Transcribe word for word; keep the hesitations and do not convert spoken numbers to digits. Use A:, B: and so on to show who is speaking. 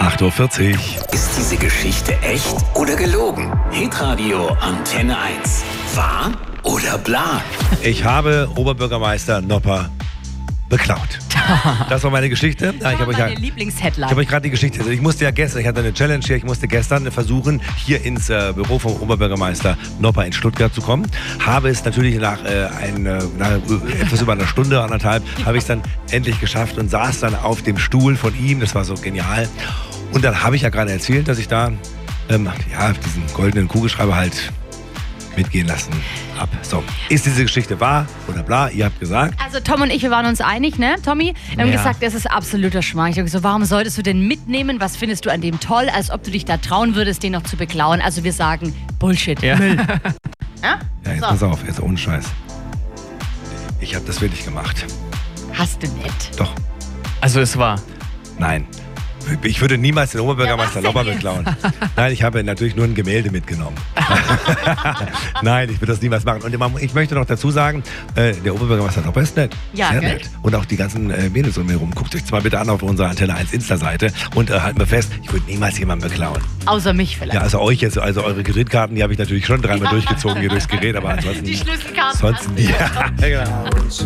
A: acht Uhr vierzig.
B: Ist diese Geschichte echt oder gelogen? Hitradio Antenne eins. Wahr oder bla?
A: Ich habe Oberbürgermeister Nopper beklaut. Das war meine Geschichte. Ja, ich habe euch, ja, ich
C: Lieblingsheadline.
A: hab euch gerade die Geschichte. Also ich musste ja gestern, ich hatte eine Challenge hier, ich musste gestern versuchen, hier ins äh, Büro vom Oberbürgermeister Nopper in Stuttgart zu kommen. Habe es natürlich nach, äh, ein, äh, nach etwas über einer Stunde, anderthalb, habe ich es dann endlich geschafft und saß dann auf dem Stuhl von ihm. Das war so genial. Und dann habe ich ja gerade erzählt, dass ich da ähm, ja, diesen goldenen Kugelschreiber halt mitgehen lassen habe. So, ist diese Geschichte wahr oder bla? Ihr habt gesagt.
C: Also Tom und ich, wir waren uns einig, ne, Tommy? Wir haben
D: Ja.
C: gesagt, das ist absoluter Schmarrn. Ich habe gesagt, warum solltest du den mitnehmen? Was findest du an dem toll? Als ob du dich da trauen würdest, den noch zu beklauen. Also wir sagen, Bullshit,
D: Ja.
C: Müll. Ja?
A: Ja, jetzt
C: So.
A: pass auf, jetzt ohne Scheiß. Ich habe das wirklich gemacht.
C: Hast du nicht.
A: Doch,
D: Also es war.
A: nein. Ich würde niemals den Oberbürgermeister
C: Ja, was
A: Nopper
C: denn
A: beklauen. Nein, ich habe natürlich nur ein Gemälde mitgenommen. Nein, ich würde das niemals machen. Und ich möchte noch dazu sagen, äh, der Oberbürgermeister Nopper ist nett.
C: Ja,
A: Sehr
C: gell?
A: nett. Und auch die ganzen äh, Mädels um mich herum. Guckt euch zwar bitte an auf unserer Antenne eins Insta-Seite und äh, halten wir fest, ich würde niemals jemanden beklauen.
C: Außer mich vielleicht.
A: Ja, also euch jetzt, also eure Kreditkarten, die habe ich natürlich schon dreimal durchgezogen hier durchs Gerät, aber ansonsten...
C: Die Schlüsselkarten
A: Ansonsten,
C: hast du.
A: ja, genau.